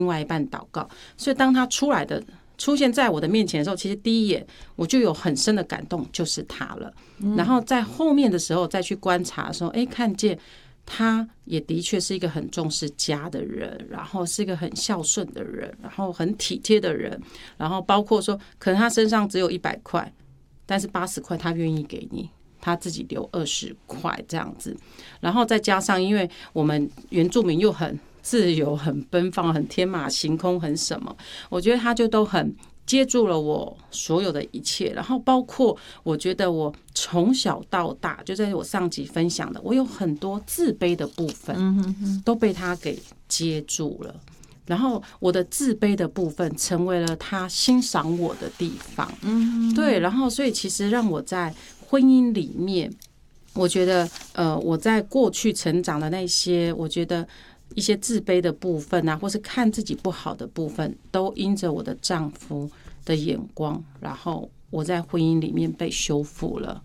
另外一半祷告。所以当他出现在我的面前的时候，其实第一眼我就有很深的感动，就是他了。然后在后面的时候再去观察的时候，看见他也的确是一个很重视家的人，然后是一个很孝顺的人，然后很体贴的人，然后包括说可能他身上只有100块，但是80块他愿意给你，他自己留20块这样子。然后再加上因为我们原住民又很自由、很奔放、很天马行空、很什么，我觉得他就都很接住了我所有的一切。然后包括我觉得我从小到大，就在我上集分享的，我有很多自卑的部分都被他给接住了。然后我的自卑的部分成为了他欣赏我的地方。对，然后所以其实让我在婚姻里面，我觉得我在过去成长的那些，我觉得一些自卑的部分啊，或是看自己不好的部分，都因着我的丈夫的眼光，然后我在婚姻里面被修复了。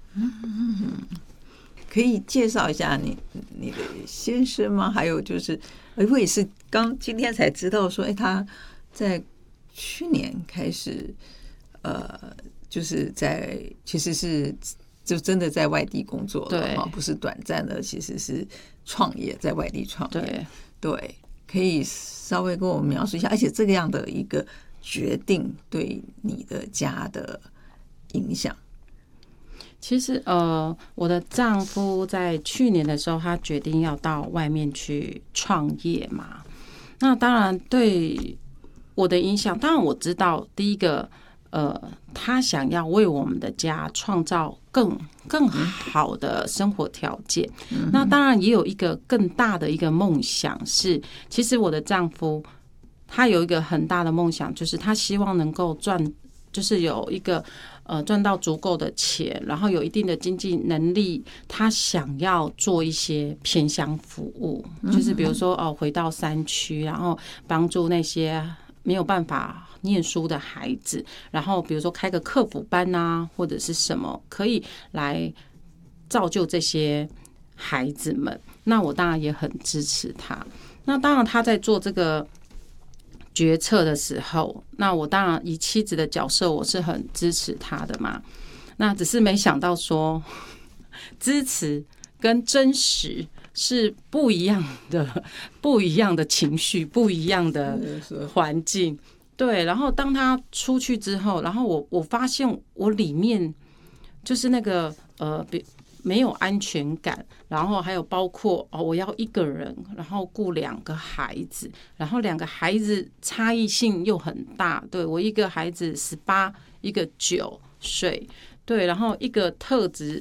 可以介绍一下你的先生吗？还有就是，我也是今天才知道说，他在去年开始，就是其实是就真的在外地工作了，不是短暂的，其实是创业，在外地创业。对，可以稍微跟我们描述一下，而且这个样的一个决定对你的家的影响。 其实我的丈夫在去年的时候，他决定要到外面去创业嘛。那当然对我的影响，当然我知道第一个他想要为我们的家创造更好的生活条件。那当然也有一个更大的一个梦想是，其实我的丈夫他有一个很大的梦想，就是他希望能够就是有一个赚到足够的钱，然后有一定的经济能力，他想要做一些偏乡服务，就是比如说回到山区，然后帮助那些没有办法念书的孩子，然后比如说开个客服班啊，或者是什么，可以来造就这些孩子们。那我当然也很支持他。那当然他在做这个决策的时候，那我当然以妻子的角色，我是很支持他的嘛。那只是没想到说，支持跟真实是不一样的情绪，不一样的环境。对，然后当他出去之后，然后我发现我里面就是那个没有安全感，然后还有包括我要一个人，然后顾2个孩子，然后2个孩子差异性又很大。对，我一个孩子18，一个9岁。对，然后一个特质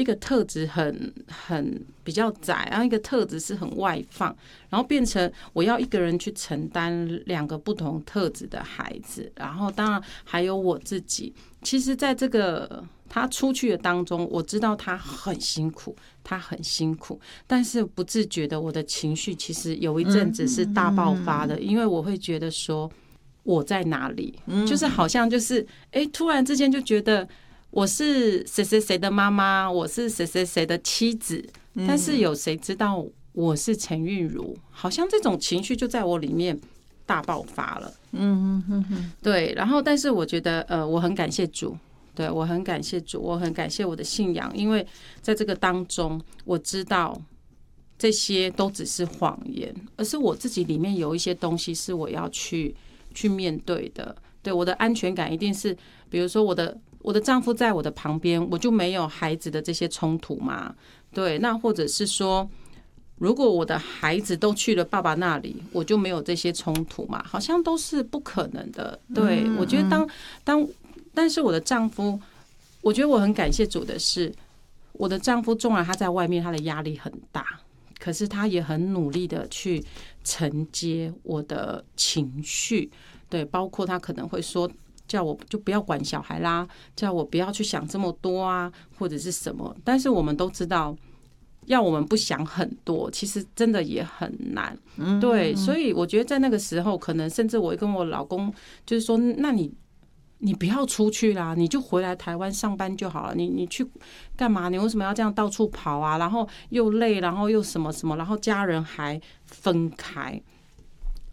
很比较窄，然后一个特质是很外放，然后变成我要一个人去承担2个不同特质的孩子，然后当然还有我自己。其实在这个他出去的当中，我知道他很辛苦，但是不自觉的我的情绪其实有一阵子是大爆发的，因为我会觉得说我在哪里，就是好像就是突然之间就觉得我是谁谁谁的妈妈，我是谁谁谁的妻子，但是有谁知道我是陈韵如？好像这种情绪就在我里面大爆发了。对，然后但是我觉得我很感谢主，对，我很感谢主，我很感谢我的信仰，因为在这个当中，我知道这些都只是谎言，而是我自己里面有一些东西是我要去面对的。对，我的安全感一定是，比如说我的丈夫在我的旁边，我就没有孩子的这些冲突嘛。对，那或者是说，如果我的孩子都去了爸爸那里，我就没有这些冲突嘛？好像都是不可能的。对，我觉得但是我的丈夫，我觉得我很感谢主的是，我的丈夫纵然他在外面他的压力很大，可是他也很努力的去承接我的情绪。对，包括他可能会说，叫我就不要管小孩啦，叫我不要去想这么多啊，或者是什么。但是我们都知道，要我们不想很多，其实真的也很难。对，所以我觉得在那个时候，可能甚至我跟我老公就是说，那你不要出去啦，你就回来台湾上班就好了。你去干嘛？你为什么要这样到处跑啊？然后又累，然后又什么什么，然后家人还分开。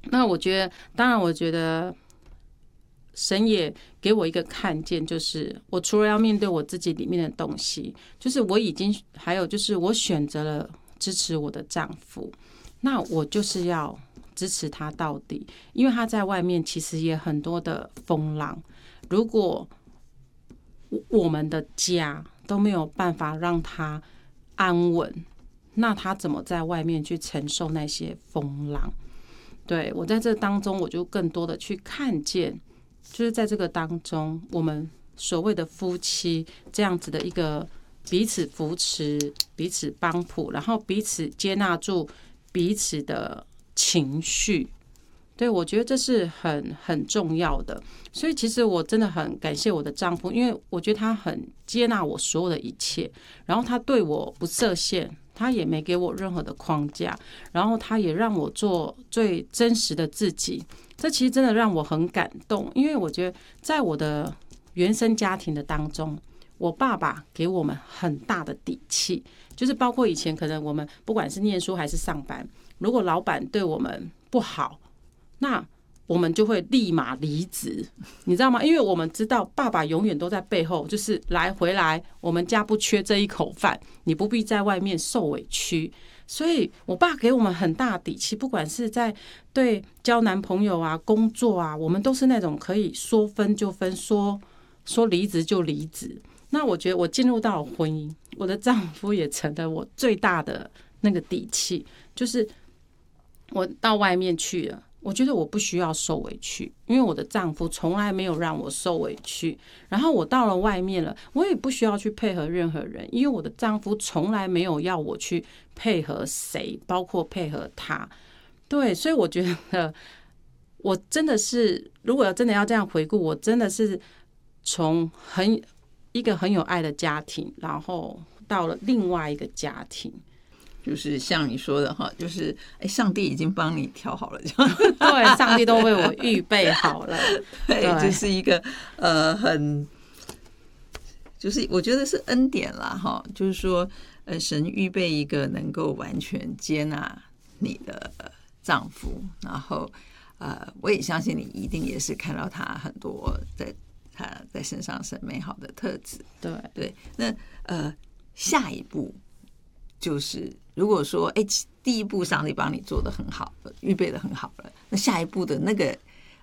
那我觉得，当然，我觉得神也给我一个看见，就是我除了要面对我自己里面的东西，就是我已经还有就是我选择了支持我的丈夫，那我就是要支持他到底，因为他在外面其实也很多的风浪，如果我们的家都没有办法让他安稳，那他怎么在外面去承受那些风浪？对，我在这当中，我就更多的去看见，就是在这个当中，我们所谓的夫妻这样子的一个彼此扶持、彼此帮扶，然后彼此接纳住彼此的情绪。对，我觉得这是很重要的。所以其实我真的很感谢我的丈夫，因为我觉得他很接纳我所有的一切，然后他对我不设限，他也没给我任何的框架，然后他也让我做最真实的自己。这其实真的让我很感动，因为我觉得在我的原生家庭的当中，我爸爸给我们很大的底气，就是包括以前可能我们不管是念书还是上班，如果老板对我们不好，那我们就会立马离职，你知道吗？因为我们知道爸爸永远都在背后，就是来回来，我们家不缺这一口饭，你不必在外面受委屈。所以我爸给我们很大的底气，不管是在对交男朋友啊、工作啊，我们都是那种可以说分就分，说离职就离职。那我觉得我进入到了婚姻，我的丈夫也成了我最大的那个底气，就是我到外面去了，我觉得我不需要受委屈，因为我的丈夫从来没有让我受委屈。然后我到了外面了，我也不需要去配合任何人，因为我的丈夫从来没有要我去配合谁，包括配合他。对，所以我觉得我真的是，如果真的要这样回顾，我真的是从一个很有爱的家庭，然后到了另外一个家庭。 就是像你说的哈，就是上帝已经帮你调好了， 对，上帝都为我预备好了。 对，这是一个很，就是我觉得是恩典啦哈，就是说神预备一个能够完全接纳你的丈夫，然后我也相信你一定也是看到他很多他在身上是美好的特质。 对对，那下一步就是如果说第一步上帝帮你做得很好了，预备得很好了，那下一步的那个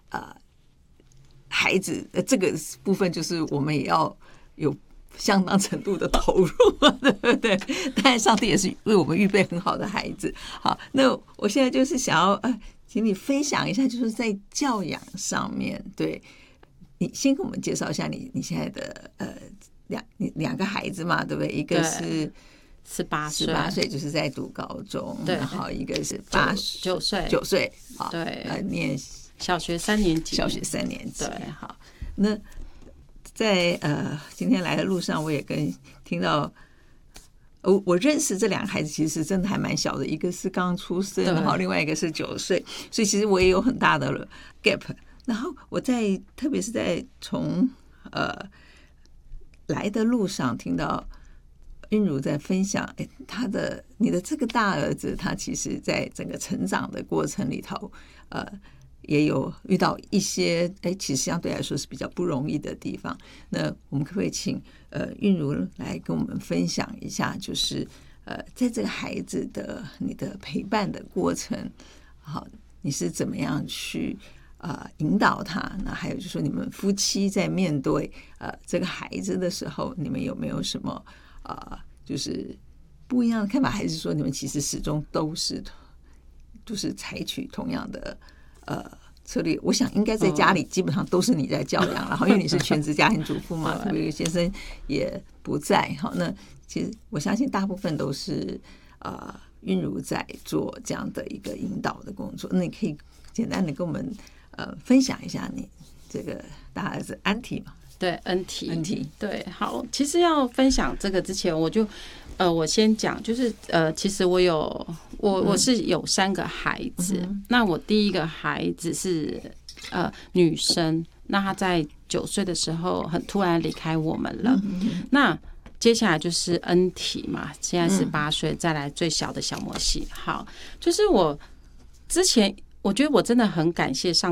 孩子这个部分，就是我们也要有相当程度的投入，对不对？当然上帝也是为我们预备很好的孩子。好，那我现在就是想要请你分享一下，就是在教养上面，对，你先跟我们介绍一下你现在的两个孩子嘛，对不对？一个是18岁，就是在读高中，然后一个是9岁，好， 对， 念小学3年级， 对，好。那在今天来的路上，我也听到，我认识这两个孩子，其实真的还蛮小的，一个是刚出生，然后另外一个是9岁，所以其实我也有很大的 gap。然后我特别是在从来的路上听到韵如在分享，你的这个大儿子，他其实在整个成长的过程里头，也有遇到一些其实相对来说是比较不容易的地方。那我们可不可以请韵如来跟我们分享一下，就是在这个孩子的你的陪伴的过程，好，你是怎么样去引导他？那还有就是说，你们夫妻在面对这个孩子的时候，你们有没有什么就是不一样的看法？还是说你们其实始终都是就是采取同样的策略？我想应该在家里基本上都是你在教养，然后因为你是全职家庭主妇嘛，因为先生也不在，好，那其实我相信大部分都是韵如在做这样的一个引导的工作。那你可以简单的跟我们分享一下你这个大儿子安提嘛？ 对，恩提，对，好。其实要分享这个之前，我先讲，就是其实我是有3个孩子。那我第一个孩子是女生，那她在9岁的时候很突然离开我们了。那接下来就是恩提嘛，现在18岁，再来最小的小摩西。好，就是我之前我觉得我真的很感谢上